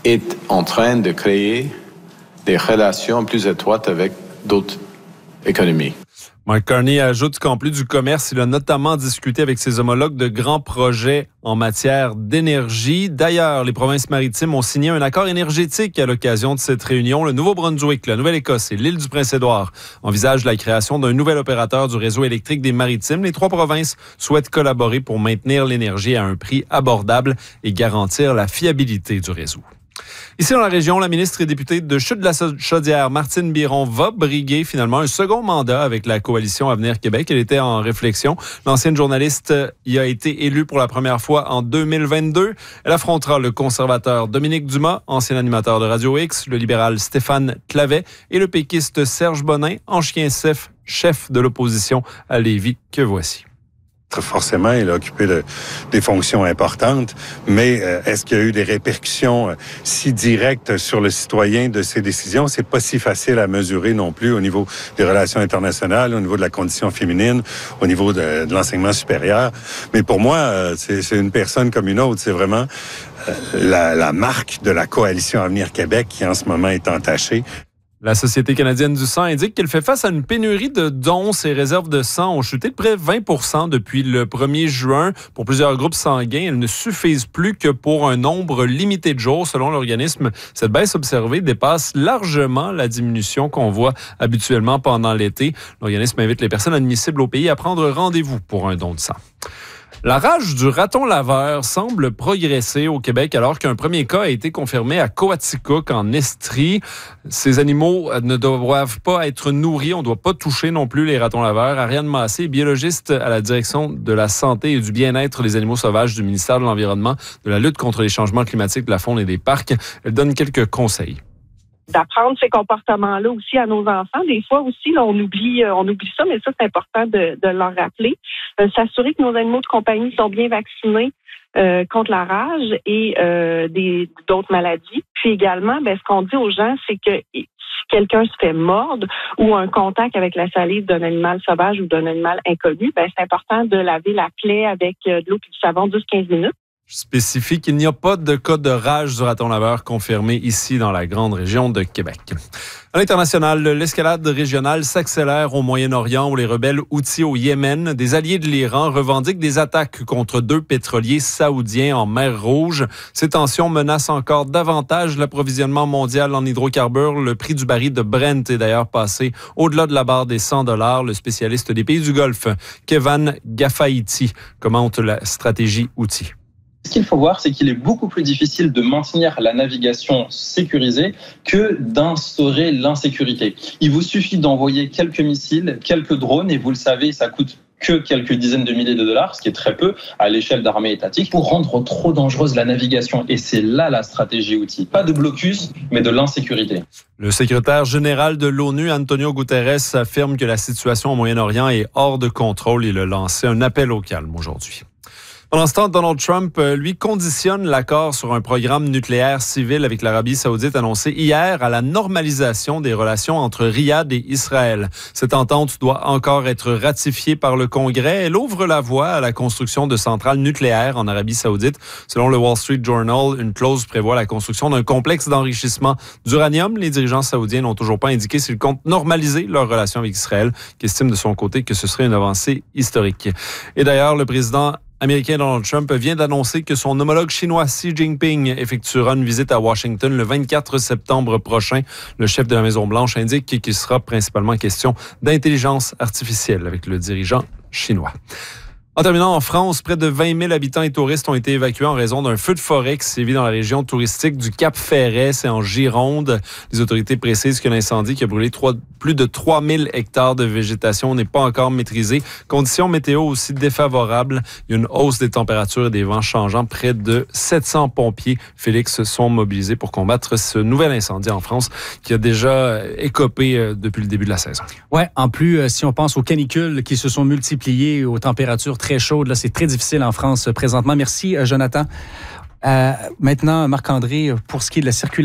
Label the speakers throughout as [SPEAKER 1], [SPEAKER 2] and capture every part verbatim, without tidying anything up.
[SPEAKER 1] est en train de créer des relations plus étroites avec d'autres économies.
[SPEAKER 2] Mark Carney ajoute qu'en plus du commerce, il a notamment discuté avec ses homologues de grands projets en matière d'énergie. D'ailleurs, les provinces maritimes ont signé un accord énergétique à l'occasion de cette réunion. Le Nouveau-Brunswick, la Nouvelle-Écosse et l'île du Prince-Édouard envisagent la création d'un nouvel opérateur du réseau électrique des maritimes. Les trois provinces souhaitent collaborer pour maintenir l'énergie à un prix abordable et garantir la fiabilité du réseau. Ici dans la région, la ministre et députée de Chutes-de-la-Chaudière, Martine Biron, va briguer finalement un second mandat avec la coalition Avenir Québec. Elle était en réflexion. L'ancienne journaliste y a été élue pour la première fois en deux mille vingt-deux. Elle affrontera le conservateur Dominique Dumas, ancien animateur de Radio X, le libéral Stéphane Clavet et le péquiste Serge Bonin, ancien chef, chef de l'opposition à Lévis, que voici.
[SPEAKER 3] Forcément, il a occupé de, des fonctions importantes, mais euh, est-ce qu'il y a eu des répercussions euh, si directes sur le citoyen de ces décisions? C'est pas si facile à mesurer non plus au niveau des relations internationales, au niveau de la condition féminine, au niveau de, de l'enseignement supérieur. Mais pour moi, euh, c'est, c'est une personne comme une autre. C'est vraiment euh, la, la marque de la coalition Avenir Québec qui en ce moment est entachée.
[SPEAKER 2] La Société canadienne du sang indique qu'elle fait face à une pénurie de dons. Ses réserves de sang ont chuté de près de vingt pour cent depuis le premier juin. Pour plusieurs groupes sanguins, elles ne suffisent plus que pour un nombre limité de jours. Selon l'organisme, cette baisse observée dépasse largement la diminution qu'on voit habituellement pendant l'été. L'organisme invite les personnes admissibles au pays à prendre rendez-vous pour un don de sang. La rage du raton laveur semble progresser au Québec alors qu'un premier cas a été confirmé à Coaticook, en Estrie. Ces animaux ne doivent pas être nourris. On ne doit pas toucher non plus les ratons laveurs. Ariane Massé, biologiste à la direction de la santé et du bien-être des animaux sauvages du ministère de l'Environnement, de la lutte contre les changements climatiques, de la faune et des parcs. Elle donne quelques conseils.
[SPEAKER 4] D'apprendre ces comportements-là aussi à nos enfants. Des fois aussi, là, on oublie, euh, on oublie ça, mais ça, c'est important de, de leur rappeler. Euh, s'assurer que nos animaux de compagnie sont bien vaccinés euh, contre la rage et euh, des, d'autres maladies. Puis également, ben, ce qu'on dit aux gens, c'est que si quelqu'un se fait mordre ou un contact avec la salive d'un animal sauvage ou d'un animal inconnu, ben, c'est important de laver la plaie avec euh, de l'eau et du savon dix à quinze minutes.
[SPEAKER 2] Je spécifie qu'il n'y a pas de cas de rage du raton laveur confirmé ici dans la grande région de Québec. À l'international, l'escalade régionale s'accélère au Moyen-Orient où les rebelles houthis au Yémen, des alliés de l'Iran, revendiquent des attaques contre deux pétroliers saoudiens en mer Rouge. Ces tensions menacent encore davantage l'approvisionnement mondial en hydrocarbures. Le prix du baril de Brent est d'ailleurs passé au-delà de la barre des cent dollars. Le spécialiste des pays du Golfe, Kevan Gafaïti, commente la stratégie houthi.
[SPEAKER 5] Ce qu'il faut voir, c'est qu'il est beaucoup plus difficile de maintenir la navigation sécurisée que d'instaurer l'insécurité. Il vous suffit d'envoyer quelques missiles, quelques drones, et vous le savez, ça coûte que quelques dizaines de milliers de dollars, ce qui est très peu à l'échelle d'armées étatiques, pour rendre trop dangereuse la navigation. Et c'est là la stratégie houthi. Pas de blocus, mais de l'insécurité.
[SPEAKER 2] Le secrétaire général de l'ONU, Antonio Guterres, affirme que la situation au Moyen-Orient est hors de contrôle. Il a lancé un appel au calme aujourd'hui. Pendant ce temps, Donald Trump, lui, conditionne l'accord sur un programme nucléaire civil avec l'Arabie saoudite annoncé hier à la normalisation des relations entre Riyad et Israël. Cette entente doit encore être ratifiée par le Congrès. Elle ouvre la voie à la construction de centrales nucléaires en Arabie saoudite. Selon le Wall Street Journal, une clause prévoit la construction d'un complexe d'enrichissement d'uranium. Les dirigeants saoudiens n'ont toujours pas indiqué s'ils comptent normaliser leurs relations avec Israël, qui estime de son côté que ce serait une avancée historique. Et d'ailleurs, le président américain Donald Trump vient d'annoncer que son homologue chinois Xi Jinping effectuera une visite à Washington le vingt-quatre septembre prochain. Le chef de la Maison-Blanche indique qu'il sera principalement question d'intelligence artificielle avec le dirigeant chinois. En terminant, en France, près de vingt mille habitants et touristes ont été évacués en raison d'un feu de forêt qui sévit dans la région touristique du Cap-Ferret, c'est en Gironde. Les autorités précisent que l'incendie qui a brûlé trois, plus de trois mille hectares de végétation n'est pas encore maîtrisé. Conditions météo aussi défavorables. Il y a une hausse des températures et des vents changeants. Près de sept cents pompiers, Félix, sont mobilisés pour combattre ce nouvel incendie en France qui a déjà écopé depuis le début de la saison.
[SPEAKER 6] Ouais, en plus, si on pense aux canicules qui se sont multipliées, aux températures très chaude. Là, c'est très difficile en France présentement. Merci, Jonathan. Euh, maintenant, Marc-André, pour ce qui est de la circulation.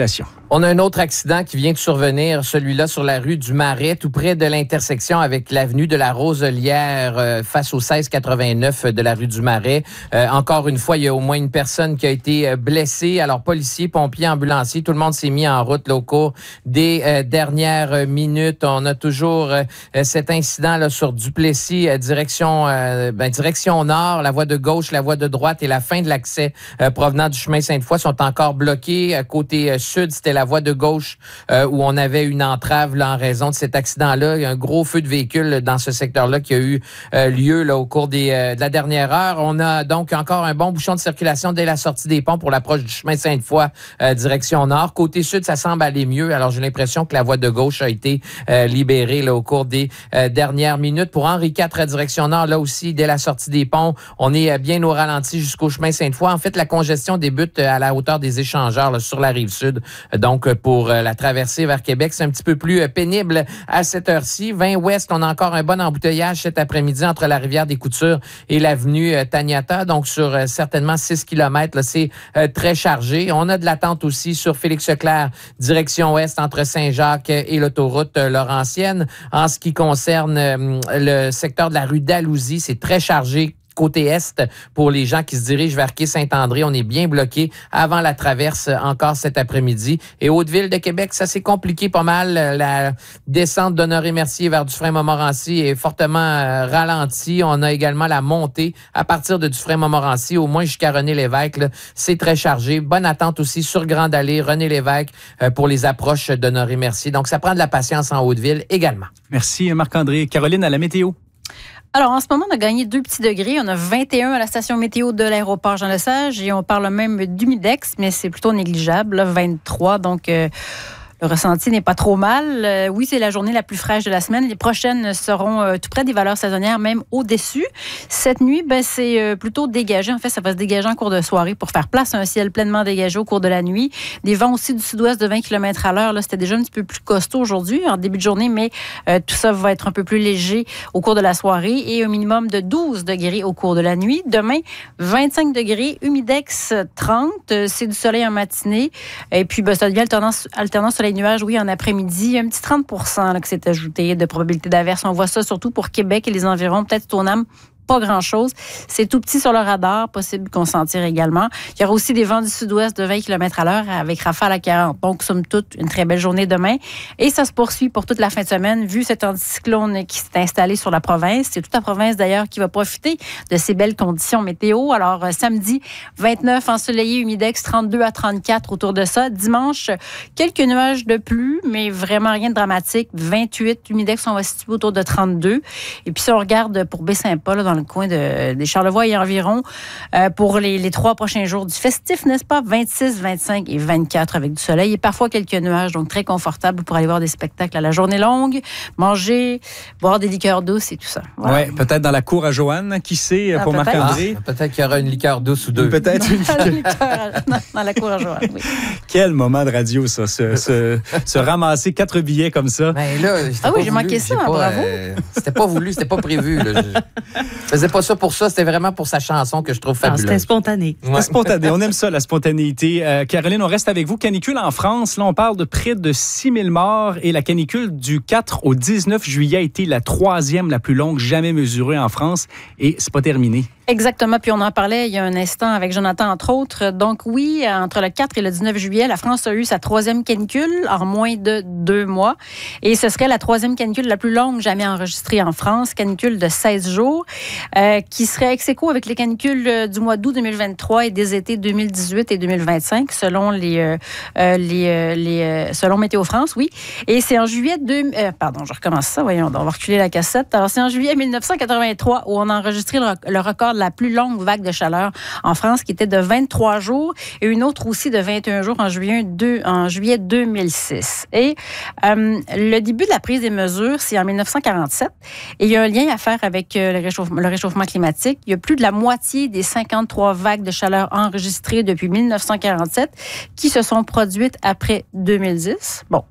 [SPEAKER 7] On a un autre accident qui vient de survenir, celui-là sur la rue du Marais, tout près de l'intersection avec l'avenue de la Roselière, euh, face au seize quatre-vingt-neuf de la rue du Marais. Euh, encore une fois, il y a au moins une personne qui a été blessée. Alors, policiers, pompiers, ambulanciers, tout le monde s'est mis en route là, au cours des euh, dernières minutes. On a toujours euh, cet incident là sur Duplessis, euh, direction, euh, ben, direction nord, la voie de gauche, la voie de droite et la fin de l'accès euh, provenant du chemin Sainte-Foy sont encore bloqués. Euh, côté euh, sud, c'était la voie de gauche euh, où on avait une entrave là, en raison de cet accident-là. Il y a un gros feu de véhicule dans ce secteur-là qui a eu euh, lieu là, au cours des, euh, de la dernière heure. On a donc encore un bon bouchon de circulation dès la sortie des ponts pour l'approche du chemin Sainte-Foy, euh, direction nord. Côté sud, ça semble aller mieux. Alors, j'ai l'impression que la voie de gauche a été euh, libérée là, au cours des euh, dernières minutes. Pour Henri quatre, direction nord, là aussi, dès la sortie des ponts, on est euh, bien au ralenti jusqu'au chemin Sainte-Foy. En fait, la congestion débute à la hauteur des échangeurs là, sur la rive sud. Donc, pour euh, la traversée vers Québec, c'est un petit peu plus euh, pénible à cette heure-ci. vingt ouest, on a encore un bon embouteillage cet après-midi entre la rivière des Coutures et l'avenue euh, Taniata. Donc, sur euh, certainement six kilomètres, là, c'est euh, très chargé. On a de l'attente aussi sur Félix-Leclerc, direction ouest entre Saint-Jacques et l'autoroute euh, Laurentienne. En ce qui concerne euh, le secteur de la rue Dalhousie, c'est très chargé. Côté est, pour les gens qui se dirigent vers Quai-Saint-André, on est bien bloqué avant la traverse encore cet après-midi. Et Haute-Ville de Québec, ça s'est compliqué pas mal. La descente d'Honoré-Mercier vers Dufresne-Montmorency est fortement euh, ralentie. On a également la montée à partir de Dufresne-Montmorency, au moins jusqu'à René-Lévesque. Là, c'est très chargé. Bonne attente aussi sur Grande Allée, René-Lévesque euh, pour les approches d'Honoré-Mercier. Donc, ça prend de la patience en Haute-Ville également.
[SPEAKER 6] Merci Marc-André. Caroline, à la météo.
[SPEAKER 8] Alors, en ce moment, on a gagné deux petits degrés. On a vingt et un à la station météo de l'aéroport Jean-Lesage et on parle même d'humidex, mais c'est plutôt négligeable, là, vingt-trois. Donc, euh, le ressenti n'est pas trop mal. Euh, oui, c'est la journée la plus fraîche de la semaine. Les prochaines seront euh, tout près des valeurs saisonnières, même au-dessus. Cette nuit, ben, c'est euh, plutôt dégagé. En fait, ça va se dégager en cours de soirée pour faire place à un ciel pleinement dégagé au cours de la nuit. Des vents aussi du sud-ouest de vingt kilomètres à l'heure. Là, c'était déjà un petit peu plus costaud aujourd'hui, en début de journée, mais euh, tout ça va être un peu plus léger au cours de la soirée et un minimum de douze degrés au cours de la nuit. Demain, vingt-cinq degrés, humidex trente. Euh, c'est du soleil en matinée. Et puis, ben, ça devient alternance, alternance soleil nuages, oui, en après-midi. Un petit trente pour cent là, qui s'est ajouté de probabilité d'averse. On voit ça surtout pour Québec et les environs, peut-être Stoneham. Pas grand-chose. C'est tout petit sur le radar, possible qu'on s'en tire également. Il y aura aussi des vents du sud-ouest de vingt kilomètres à l'heure avec rafale à quarante. Donc, somme toute, une très belle journée demain. Et ça se poursuit pour toute la fin de semaine, vu cet anticyclone qui s'est installé sur la province. C'est toute la province, d'ailleurs, qui va profiter de ces belles conditions météo. Alors, euh, samedi, vingt-neuf, ensoleillé, humidex, trente-deux à trente-quatre autour de ça. Dimanche, quelques nuages de pluie, mais vraiment rien de dramatique. vingt-huit, humidex, on va se situer autour de trente-deux. Et puis, si on regarde pour Baie-Saint-Paul, dans le coin de, des Charlevoix et environ, euh, pour les, les trois prochains jours du festif, n'est-ce pas? vingt-six, vingt-cinq et vingt-quatre avec du soleil et parfois quelques nuages, donc très confortable pour aller voir des spectacles à la journée longue, manger, boire des liqueurs douces et tout ça. Voilà.
[SPEAKER 6] Oui, peut-être dans la cour à Joanne, qui sait,
[SPEAKER 8] ah,
[SPEAKER 6] pour
[SPEAKER 8] peut-être.
[SPEAKER 6] Marc-André.
[SPEAKER 7] Ah, peut-être qu'il y aura une liqueur douce ou deux.
[SPEAKER 6] Peut-être une
[SPEAKER 8] Dans, liqueur, dans la cour à Joanne, oui.
[SPEAKER 6] Quel moment de radio, ça, se, se, se ramasser quatre billets comme ça.
[SPEAKER 7] Ben là,
[SPEAKER 8] ah oui, j'ai
[SPEAKER 7] voulu,
[SPEAKER 8] manqué ça,
[SPEAKER 7] pas,
[SPEAKER 8] bravo.
[SPEAKER 7] Euh, c'était pas voulu, c'était pas prévu. Là. Je faisais pas ça pour ça, c'était vraiment pour sa chanson que je trouve fabuleuse.
[SPEAKER 9] C'était spontané.
[SPEAKER 6] Ouais. C'était spontané, on aime ça, la spontanéité. Euh, Caroline, on reste avec vous. Canicule en France, là, on parle de près de six mille morts et la canicule du quatre au dix-neuf juillet a été la troisième la plus longue jamais mesurée en France et c'est pas terminé.
[SPEAKER 8] Exactement, puis on en parlait il y a un instant avec Jonathan, entre autres. Donc oui, entre le quatre et le dix-neuf juillet, la France a eu sa troisième canicule en moins de deux mois. Et ce serait la troisième canicule la plus longue jamais enregistrée en France, canicule de seize jours, euh, qui serait ex aequo avec les canicules du mois d'août deux mille vingt-trois et des étés deux mille dix-huit et deux mille vingt-cinq, selon les, euh, les, euh, les euh, selon Météo France, oui. Et c'est en juillet deux, euh, pardon, je recommence ça, voyons, on va reculer la cassette. Alors c'est en juillet mille neuf cent quatre-vingt-trois où on a enregistré le, le record de la plus longue vague de chaleur en France, qui était de vingt-trois jours, et une autre aussi de vingt et un jours en juillet, deux, en juillet deux mille six. Et euh, le début de la prise des mesures, c'est en mille neuf cent quarante-sept, et il y a un lien à faire avec euh, le, réchauffement, le réchauffement climatique. Il y a plus de la moitié des cinquante-trois vagues de chaleur enregistrées depuis mille neuf cent quarante-sept qui se sont produites après deux mille dix. Bon.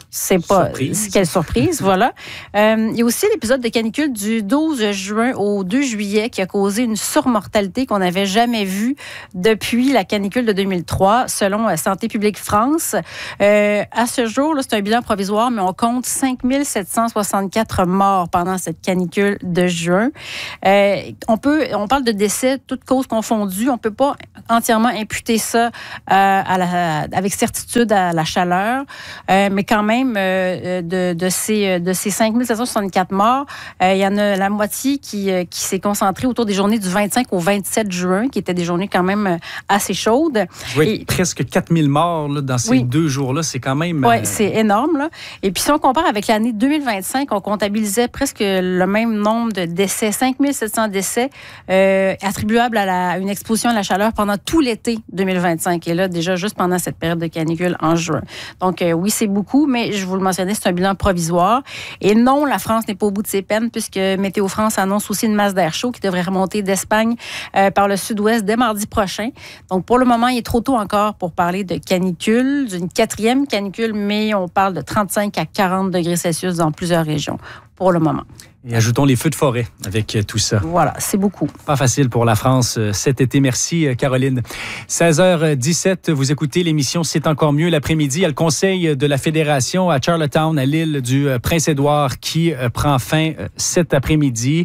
[SPEAKER 8] C'est pas...
[SPEAKER 6] Surprise.
[SPEAKER 8] Quelle surprise, voilà. Euh, il y a aussi l'épisode de canicule du douze juin au deux juillet qui a causé une surmortalité qu'on n'avait jamais vue depuis la canicule de deux mille trois, selon Santé publique France. Euh, à ce jour, là, c'est un bilan provisoire, mais on compte cinq mille sept cent soixante-quatre morts pendant cette canicule de juin. Euh, on peut, on parle de décès, toutes causes confondues. On peut pas entièrement imputer ça euh, à la, avec certitude à la chaleur, euh, mais quand même, euh, de, de ces, de ces cinq mille sept cent soixante-quatre morts, euh, il y en a la moitié qui, euh, qui s'est concentrée autour des journées du vingt-cinq au vingt-sept juin, qui étaient des journées quand même assez chaudes.
[SPEAKER 6] Oui,
[SPEAKER 8] Et,
[SPEAKER 6] presque quatre mille morts là, dans ces oui. deux jours-là, c'est quand même...
[SPEAKER 8] Oui, euh... c'est énorme. Là. Et puis si on compare avec l'année deux mille vingt-cinq, on comptabilisait presque le même nombre de décès, cinq mille sept cents décès euh, attribuables à, la, à une exposition à la chaleur pendant tout l'été deux mille vingt-cinq. Et là, déjà, juste pendant cette période de canicule en juin. Donc euh, oui, c'est beaucoup, mais je vous le mentionnais, c'est un bilan provisoire. Et non, la France n'est pas au bout de ses peines, puisque Météo France annonce aussi une masse d'air chaud qui devrait remonter d'Espagne euh, par le sud-ouest dès mardi prochain. Donc pour le moment, il est trop tôt encore pour parler de canicule, d'une quatrième canicule, mais on parle de trente-cinq à quarante degrés Celsius dans plusieurs régions pour le moment.
[SPEAKER 6] Et ajoutons les feux de forêt avec tout ça.
[SPEAKER 8] Voilà, c'est beaucoup.
[SPEAKER 6] Pas facile pour la France cet été. Merci, Caroline. seize heures dix-sept, vous écoutez l'émission C'est encore mieux l'après-midi. Il y a le conseil de la Fédération à Charlottetown, à l'île du Prince-Édouard, qui prend fin cet après-midi.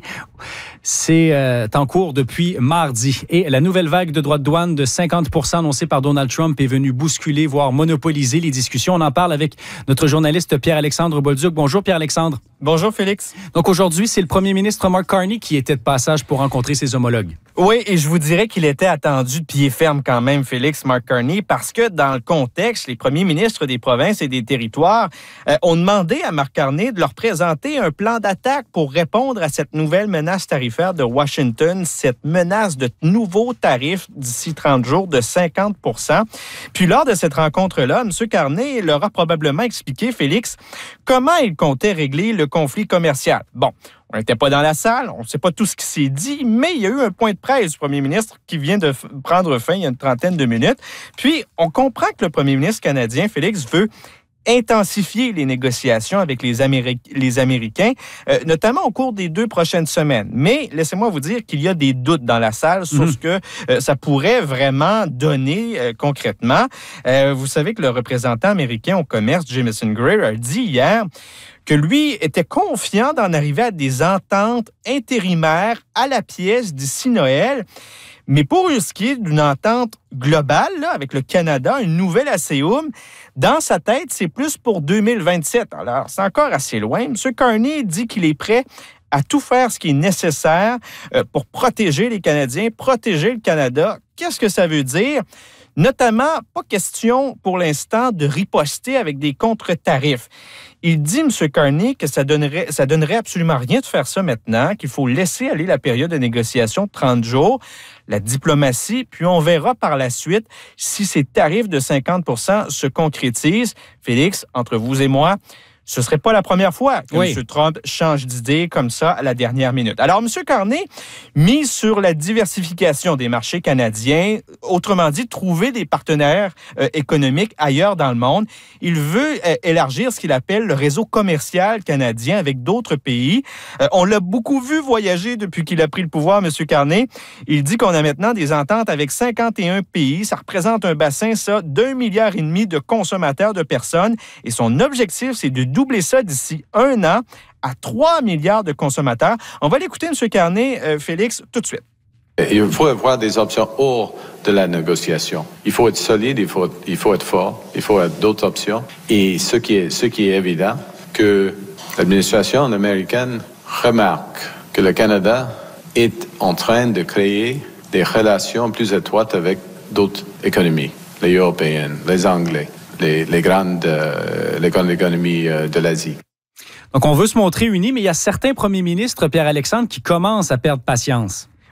[SPEAKER 6] C'est euh, en cours depuis mardi. Et la nouvelle vague de droits de douane de cinquante pour cent annoncée par Donald Trump est venue bousculer, voire monopoliser les discussions. On en parle avec notre journaliste Pierre-Alexandre Bolduc. Bonjour, Pierre-Alexandre.
[SPEAKER 9] Bonjour, Félix.
[SPEAKER 6] Donc aujourd'hui, c'est le premier ministre Mark Carney qui était de passage pour rencontrer ses homologues.
[SPEAKER 9] Oui, et je vous dirais qu'il était attendu de pied ferme quand même, Félix, Mark Carney, parce que dans le contexte, les premiers ministres des provinces et des territoires euh, ont demandé à Mark Carney de leur présenter un plan d'attaque pour répondre à cette nouvelle menace tarifaire de Washington, cette menace de nouveaux tarifs d'ici trente jours de cinquante pour cent. Puis lors de cette rencontre-là, M. Carney leur a probablement expliqué, Félix, comment il comptait régler le conflit commercial. Bon, on n'était pas dans la salle, on ne sait pas tout ce qui s'est dit, mais il y a eu un point de presse du premier ministre qui vient de f- prendre fin il y a une trentaine de minutes. Puis, on comprend que le premier ministre canadien, Félix, veut intensifier les négociations avec les, Améri- les Américains, euh, notamment au cours des deux prochaines semaines. Mais laissez-moi vous dire qu'il y a des doutes dans la salle sur mmh. ce que euh, ça pourrait vraiment donner euh, concrètement. Euh, vous savez que le représentant américain au commerce, Jamieson Greer, a dit hier que lui était confiant d'en arriver à des ententes intérimaires à la pièce d'ici Noël. Mais pour ce qui est d'une entente globale là, avec le Canada, une nouvelle ASEUM, dans sa tête, c'est plus pour deux mille vingt-sept. Alors, c'est encore assez loin. M. Carney dit qu'il est prêt à tout faire ce qui est nécessaire pour protéger les Canadiens, protéger le Canada. Qu'est-ce que ça veut dire? Notamment, pas question pour l'instant de riposter avec des contre-tarifs. Il dit, M. Carney, que ça donnerait, ça donnerait absolument rien de faire ça maintenant, qu'il faut laisser aller la période de négociation de trente jours, la diplomatie, puis on verra par la suite si ces tarifs de cinquante pour cent se concrétisent. Félix, entre vous et moi, ce ne serait pas la première fois que oui. M. Trump change d'idée comme ça à la dernière minute. Alors, M. Carney mise sur la diversification des marchés canadiens, autrement dit, trouver des partenaires euh, économiques ailleurs dans le monde. Il veut euh, élargir ce qu'il appelle le réseau commercial canadien avec d'autres pays. Euh, on l'a beaucoup vu voyager depuis qu'il a pris le pouvoir, M. Carney. Il dit qu'on a maintenant des ententes avec cinquante et un pays. Ça représente un bassin, ça, d'un milliard et demi de consommateurs de personnes. Et son objectif, c'est de doubler ça d'ici un an à trois milliards de consommateurs. On va l'écouter, M. Carney, euh, Félix, tout de suite.
[SPEAKER 1] Il faut avoir des options hors de la négociation. Il faut être solide, il faut, il faut être fort, il faut avoir d'autres options. Et ce qui est, ce qui est évident, que l'administration américaine remarque que le Canada est en train de créer des relations plus étroites avec d'autres économies, les européennes, les Anglais. Les, les grandes euh, les grandes économies euh, de l'Asie.
[SPEAKER 6] Donc, on veut se montrer unis, mais il y a certains premiers ministres, Pierre-Alexandre, qui commencent à perdre patience.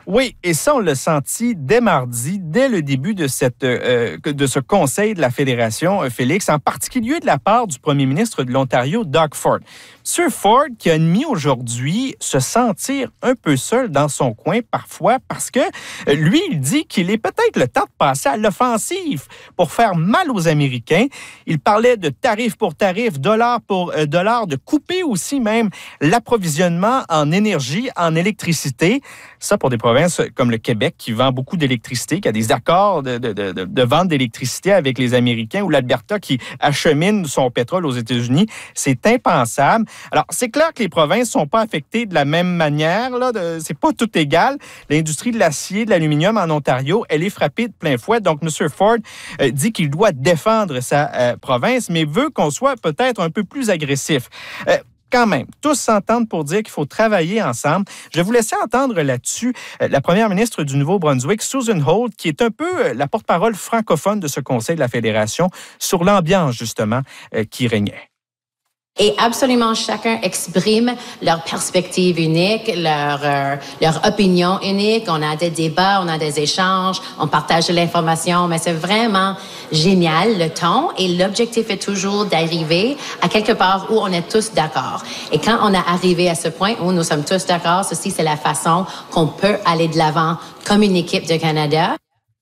[SPEAKER 9] Oui, et ça, on l'a senti dès mardi, dès le début de, cette, euh, de ce conseil de la Fédération, euh, Félix, en particulier de la part du premier ministre de l'Ontario, Doug Ford. M. Ford qui a admis aujourd'hui se sentir un peu seul dans son coin parfois parce que euh, lui, il dit qu'il est peut-être le temps de passer à l'offensive pour faire mal aux Américains. Il parlait de tarif pour tarif, dollar pour euh, dollar, de couper aussi même l'approvisionnement en énergie, en électricité. Ça pour des provinces comme le Québec qui vend beaucoup d'électricité, qui a des accords de, de, de, de vente d'électricité avec les Américains, ou l'Alberta qui achemine son pétrole aux États-Unis. C'est impensable. Alors, c'est clair que les provinces ne sont pas affectées de la même manière. Là, de, c'est pas tout égal. L'industrie de l'acier, de l'aluminium en Ontario, elle est frappée de plein fouet. Donc, M. Ford euh, dit qu'il doit défendre sa euh, province, mais veut qu'on soit peut-être un peu plus agressif. Euh, Quand même, tous s'entendent pour dire qu'il faut travailler ensemble. Je vais vous laisser entendre là-dessus euh, la première ministre du Nouveau-Brunswick, Susan Holt, qui est un peu euh, la porte-parole francophone de ce Conseil de la Fédération sur l'ambiance, justement, euh, qui régnait.
[SPEAKER 10] Et absolument chacun exprime leur perspective unique, leur, euh, leur opinion unique. On a des débats, on a des échanges, on partage de l'information, mais c'est vraiment génial, le ton. Et l'objectif est toujours d'arriver à quelque part où on est tous d'accord. Et quand on a arrivé à ce point où nous sommes tous d'accord, ceci, c'est la façon qu'on peut aller de l'avant comme une équipe de Canada.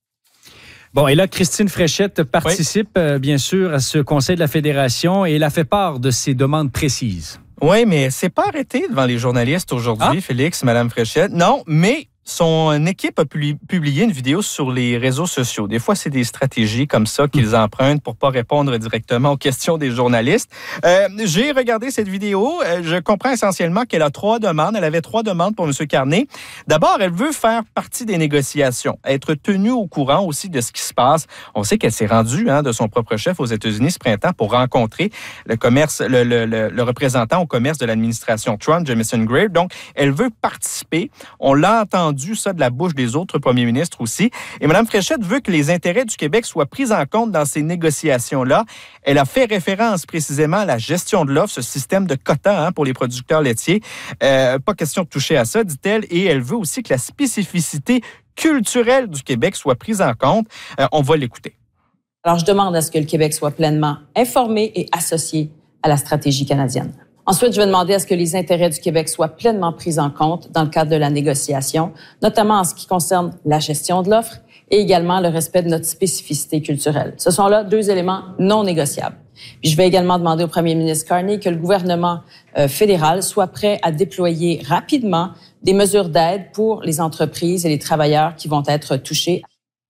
[SPEAKER 6] Bon, et là, Christine Fréchette participe, oui. euh, bien sûr, à ce Conseil de la Fédération et elle a fait part de ses demandes précises.
[SPEAKER 9] Oui, mais c'est pas arrêté devant les journalistes aujourd'hui, ah? Félix, Mme Fréchette. Non, mais son équipe a publié une vidéo sur les réseaux sociaux. Des fois, c'est des stratégies comme ça qu'ils empruntent pour pas répondre directement aux questions des journalistes. Euh, j'ai regardé cette vidéo. Je comprends essentiellement qu'elle a trois demandes. Elle avait trois demandes pour M. Carney. D'abord, elle veut faire partie des négociations, être tenue au courant aussi de ce qui se passe. On sait qu'elle s'est rendue hein, de son propre chef aux États-Unis ce printemps pour rencontrer le commerce, le, le, le, le représentant au commerce de l'administration Trump, Jamison Greer. Donc, elle veut participer. On l'a entendu ça de la bouche des autres premiers ministres aussi. Et Mme Fréchette veut que les intérêts du Québec soient pris en compte dans ces négociations-là. Elle a fait référence précisément à la gestion de l'offre, ce système de quotas hein, pour les producteurs laitiers. Euh, pas question de toucher à ça, dit-elle. Et elle veut aussi que la spécificité culturelle du Québec soit prise en compte. Euh, on va l'écouter.
[SPEAKER 11] Alors, je demande à ce que le Québec soit pleinement informé et associé à la stratégie canadienne. Ensuite, je vais demander à ce que les intérêts du Québec soient pleinement pris en compte dans le cadre de la négociation, notamment en ce qui concerne la gestion de l'offre et également le respect de notre spécificité culturelle. Ce sont là deux éléments non négociables. Puis je vais également demander au premier ministre Carney que le gouvernement euh, fédéral soit prêt à déployer rapidement des mesures d'aide pour les entreprises et les travailleurs qui vont être touchés.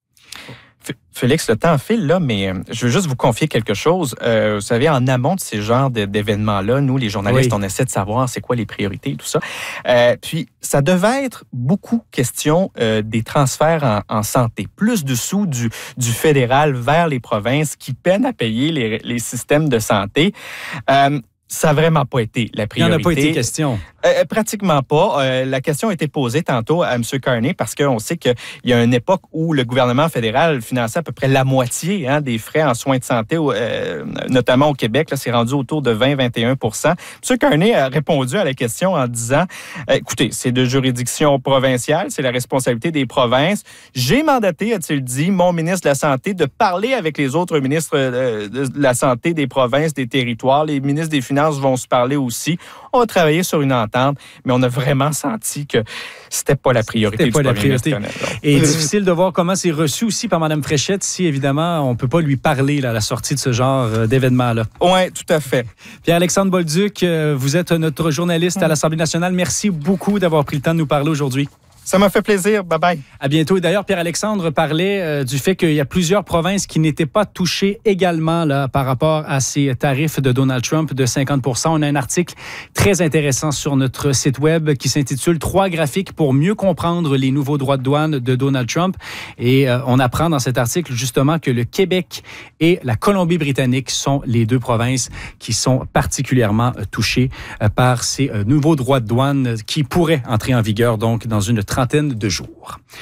[SPEAKER 9] Félix, le temps file, là, mais je veux juste vous confier quelque chose. Euh, vous savez, en amont de ces genres d'événements-là, nous, les journalistes, oui. on essaie de savoir c'est quoi les priorités et tout ça. Euh, puis, ça devait être beaucoup question euh, des transferts en, en santé. Plus de sous du, du fédéral vers les provinces qui peinent à payer les, les systèmes de santé. Euh, Ça n'a vraiment pas été la priorité.
[SPEAKER 6] Il n'y en a pas été question.
[SPEAKER 9] Euh, pratiquement pas. Euh, la question a été posée tantôt à M. Carney parce qu'on sait qu'il y a une époque où le gouvernement fédéral finançait à peu près la moitié hein, des frais en soins de santé, euh, notamment au Québec. Là, c'est rendu autour de vingt à vingt et un pour cent. M. Carney a répondu à la question en disant euh, « Écoutez, c'est de juridiction provinciale, c'est la responsabilité des provinces. J'ai mandaté, a-t-il dit, mon ministre de la Santé de parler avec les autres ministres euh, de la Santé des provinces, des territoires. Les ministres des Finances vont se parler aussi. On va travailler sur une entente, mais on a vraiment senti que c'était pas la priorité
[SPEAKER 6] c'était
[SPEAKER 9] du
[SPEAKER 6] pas la priorité. Et
[SPEAKER 9] euh,
[SPEAKER 6] difficile de voir comment c'est reçu aussi par Mme Fréchette si, évidemment, on peut pas lui parler là, à la sortie de ce genre d'événement-là.
[SPEAKER 9] Oui, tout à fait.
[SPEAKER 6] Pierre-Alexandre Bolduc, vous êtes notre journaliste à l'Assemblée nationale. Merci beaucoup d'avoir pris le temps de nous parler aujourd'hui.
[SPEAKER 9] Ça m'a fait plaisir. Bye-bye.
[SPEAKER 6] À bientôt. Et d'ailleurs, Pierre-Alexandre parlait euh, du fait qu'il y a plusieurs provinces qui n'étaient pas touchées également là, par rapport à ces tarifs de Donald Trump de cinquante pour cent. On a un article très intéressant sur notre site web qui s'intitule « Trois graphiques pour mieux comprendre les nouveaux droits de douane de Donald Trump ». Et euh, on apprend dans cet article justement que le Québec et la Colombie-Britannique sont les deux provinces qui sont particulièrement euh, touchées euh, par ces euh, nouveaux droits de douane qui pourraient entrer en vigueur donc dans une trentaine de jours.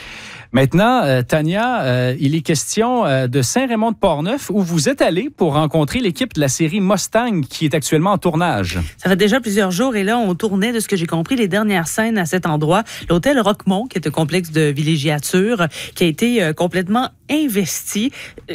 [SPEAKER 6] Maintenant, euh, Tania, euh, il est question euh, de Saint-Raymond-de-Portneuf où vous êtes allé pour rencontrer l'équipe de la série Mustang qui est actuellement en tournage.
[SPEAKER 12] Ça fait déjà plusieurs jours et là, on tournait, de ce que j'ai compris, les dernières scènes à cet endroit. L'hôtel Roquemont, qui est un complexe de villégiature, qui a été euh, complètement investi.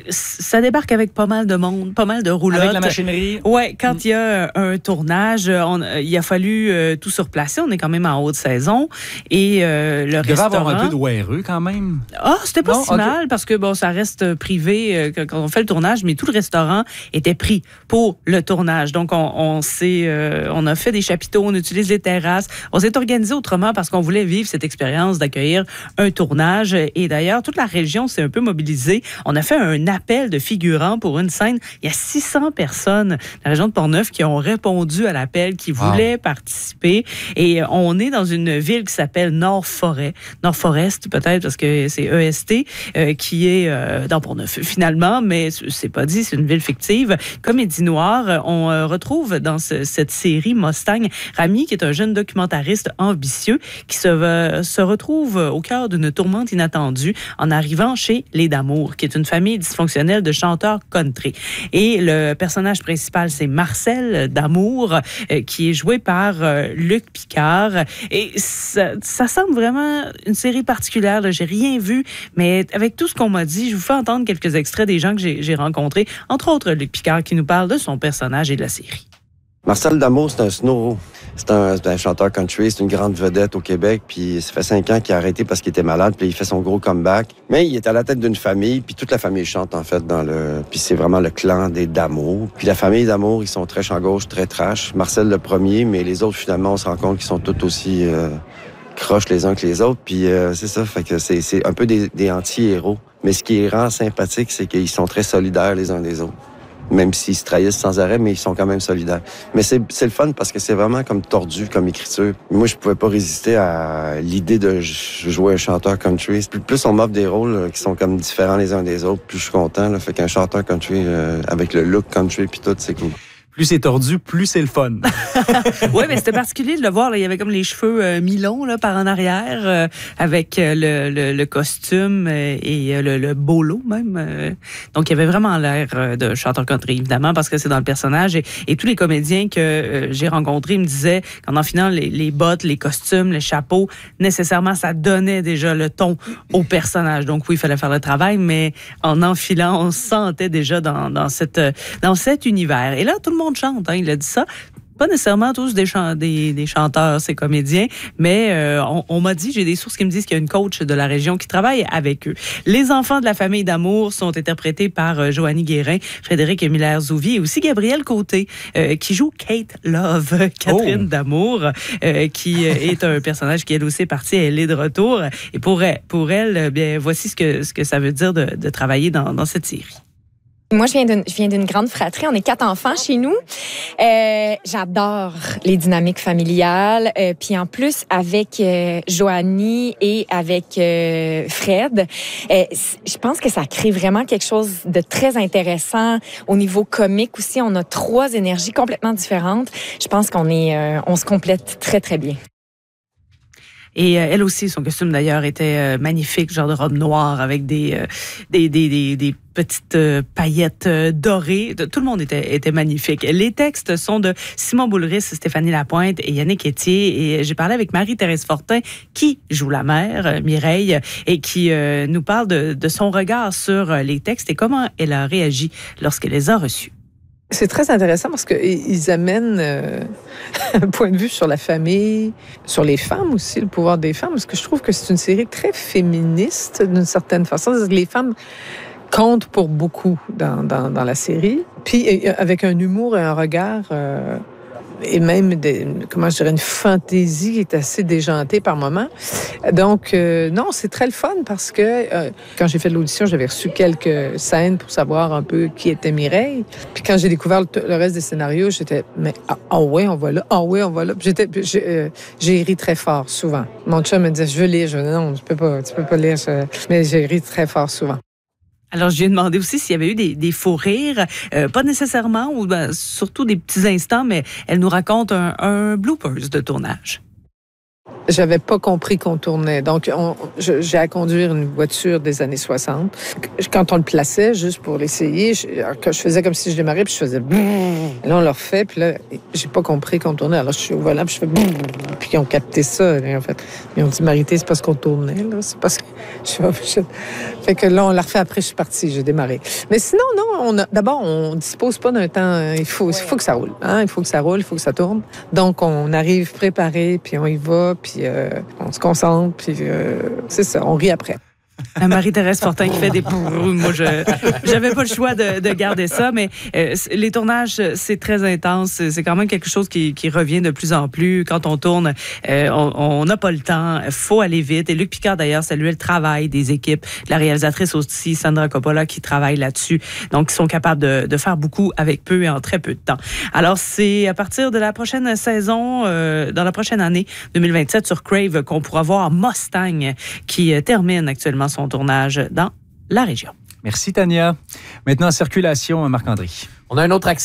[SPEAKER 12] Ça débarque avec pas mal de monde, pas mal de roulottes.
[SPEAKER 6] Avec la machinerie.
[SPEAKER 12] Oui, quand mm. il y a un tournage, on, il a fallu euh, tout surplacer. On est quand même en haute saison. Et euh, le
[SPEAKER 6] il
[SPEAKER 12] restaurant...
[SPEAKER 6] devait avoir un peu de O R E quand même.
[SPEAKER 12] Ah, c'était pas
[SPEAKER 6] non?
[SPEAKER 12] si
[SPEAKER 6] Okay.
[SPEAKER 12] mal parce que bon, ça reste privé euh, quand on fait le tournage, mais tout le restaurant était pris pour le tournage. Donc, on, on s'est, euh, on a fait des chapiteaux, on utilise les terrasses. On s'est organisé autrement parce qu'on voulait vivre cette expérience d'accueillir un tournage. Et d'ailleurs, toute la région s'est un peu mobilisée. On a fait un appel de figurants pour une scène. Il y a six cents personnes dans la région de Portneuf qui ont répondu à l'appel, qui voulaient wow. participer. Et on est dans une ville qui s'appelle Nord-Forêt. Nord-Forest, peut-être, parce que c'est E S T, euh, qui est euh, dans Portneuf, finalement, mais c'est pas dit, c'est une ville fictive. Comédie noire, on euh, retrouve dans ce, cette série Mustang Rami, qui est un jeune documentariste ambitieux, qui se, euh, se retrouve au cœur d'une tourmente inattendue en arrivant chez les Damour, qui est une famille dysfonctionnelle de chanteurs country. Et le personnage principal, c'est Marcel Damour, euh, qui est joué par euh, Luc Picard. Et ça, ça semble vraiment une série particulière. Là. J'ai rien vu, mais avec tout ce qu'on m'a dit, je vous fais entendre quelques extraits des gens que j'ai, j'ai rencontrés, entre autres Luc Picard, qui nous parle de son personnage et de la série.
[SPEAKER 13] Marcel Damour, c'est un snow. C'est un, c'est un chanteur country, c'est une grande vedette au Québec, puis ça fait cinq ans qu'il a arrêté parce qu'il était malade, puis il fait son gros comeback. Mais il est à la tête d'une famille, puis toute la famille chante, en fait, dans le... Puis c'est vraiment le clan des Damour. Puis la famille Damour, ils sont très champ gauche, très trash. Marcel le premier, mais les autres, finalement, on se rend compte qu'ils sont tous aussi euh, croches les uns que les autres, puis euh, c'est ça, fait que c'est, c'est un peu des, des anti-héros. Mais ce qui les rend sympathiques, c'est qu'ils sont très solidaires les uns des autres. Même s'ils se trahissent sans arrêt, mais ils sont quand même solidaires. Mais c'est, c'est le fun parce que c'est vraiment comme tordu comme écriture. Moi, je pouvais pas résister à l'idée de jouer un chanteur country. Plus, plus on m'offre des rôles là, qui sont comme différents les uns des autres, plus je suis content. Là. Fait qu'un chanteur country euh, avec le look country puis tout, c'est cool.
[SPEAKER 6] Plus c'est tordu, plus c'est le fun.
[SPEAKER 12] Oui, mais c'était particulier de le voir. Là. Il y avait comme les cheveux euh, mi-longs là, par en arrière, euh, avec euh, le, le, le costume euh, et euh, le, le bolo même. Euh. Donc, il avait vraiment l'air euh, de chanteur country, évidemment, parce que c'est dans le personnage. Et, et tous les comédiens que euh, j'ai rencontrés me disaient qu'en enfilant les, les bottes, les costumes, les chapeaux, nécessairement, ça donnait déjà le ton au personnage. Donc, oui, il fallait faire le travail, mais en enfilant, on se sentait déjà dans, dans, cette, dans cet univers. Et là, tout le monde chante, hein, il a dit ça. Pas nécessairement tous des, chan- des, des chanteurs, ces comédiens, mais euh, on, on m'a dit, j'ai des sources qui me disent qu'il y a une coach de la région qui travaille avec eux. Les enfants de la famille Damour sont interprétés par euh, Joanie Guérin, Frédéric Miller-Zouvi et aussi Gabrielle Côté, euh, qui joue Kate Love, Catherine oh. Damour, euh, qui euh, est un personnage qui, elle aussi, est partie, elle est de retour. Et pour elle, pour elle bien, voici ce que, ce que ça veut dire de, de travailler dans, dans cette série.
[SPEAKER 14] Moi, je viens d'une, je viens d'une grande fratrie. On est quatre enfants chez nous. Euh, j'adore les dynamiques familiales. Euh, puis en plus, avec euh, Joanie et avec euh, Fred, euh, je pense que ça crée vraiment quelque chose de très intéressant. Au niveau comique aussi, on a trois énergies complètement différentes. Je pense qu'on est, euh, on se complète très, très bien.
[SPEAKER 12] Et euh, elle aussi, son costume d'ailleurs était euh, magnifique, genre de robe noire avec des euh, des, des, des, des petites euh, paillettes euh, dorées. Tout le monde était, était magnifique. Les textes sont de Simon Boulris, Stéphanie Lapointe et Yannick Etier. Et j'ai parlé avec Marie-Thérèse Fortin, qui joue la mère, euh, Mireille, et qui euh, nous parle de, de son regard sur euh, les textes et comment elle a réagi lorsqu'elle les a reçus.
[SPEAKER 15] C'est très intéressant parce qu'ils amènent euh, un point de vue sur la famille, sur les femmes aussi, le pouvoir des femmes, parce que je trouve que c'est une série très féministe d'une certaine façon. Les femmes comptent pour beaucoup dans, dans, dans la série, puis avec un humour et un regard... Euh, et même, des, comment je dirais, une fantaisie qui est assez déjantée par moments. Donc, euh, non, c'est très le fun parce que euh, quand j'ai fait de l'audition, j'avais reçu quelques scènes pour savoir un peu qui était Mireille. Puis quand j'ai découvert le, le reste des scénarios, j'étais, mais ah, ah ouais, on va là, ah ouais, on va là. Puis j'étais, j'ai, euh, j'ai ri très fort souvent. Mon chum me disait, je veux lire. Je dis, non, tu peux pas, tu peux pas lire. Je... Mais j'ai ri très fort souvent.
[SPEAKER 12] Alors, je lui ai demandé aussi s'il y avait eu des, des faux rires, euh, pas nécessairement, ou ben, surtout des petits instants, mais elle nous raconte un, un bloopers de tournage.
[SPEAKER 15] J'avais pas compris qu'on tournait. Donc, on, je, j'ai à conduire une voiture des années soixante. Quand on le plaçait, juste pour l'essayer, je, je faisais comme si je démarrais, puis je faisais... Et là, on le refait, puis là, j'ai pas compris qu'on tournait. Alors, je suis au volant, puis je fais... Puis ils ont capté ça, en fait. Ils ont dit, Marité, c'est parce qu'on tournait, là. C'est parce que... Je, je... Fait que là, on l'a refait après, je suis partie, j'ai démarré. Mais sinon, non, on a... d'abord, on dispose pas d'un temps... Il faut, il faut que ça roule, hein? Il faut que ça roule, il faut que ça tourne. Donc, on arrive préparé, puis on y va, puis euh, on se concentre, puis euh, c'est ça, on rit après.
[SPEAKER 12] Marie-Thérèse Fortin qui fait des... Moi, je j'avais pas le choix de, de garder ça, mais euh, les tournages, c'est très intense. C'est quand même quelque chose qui, qui revient de plus en plus. Quand on tourne, euh, on n'a pas le temps. Il faut aller vite. Et Luc Picard, d'ailleurs, saluait le travail des équipes. La réalisatrice aussi, Sandra Coppola, qui travaille là-dessus. Donc, ils sont capables de, de faire beaucoup avec peu et en très peu de temps. Alors, c'est à partir de la prochaine saison, euh, dans la prochaine année deux mille vingt-sept, sur Crave, qu'on pourra voir Mustang, qui euh, termine actuellement son tournage dans la région.
[SPEAKER 6] Merci, Tania. Maintenant, circulation, Marc-André.
[SPEAKER 7] On a un autre accident.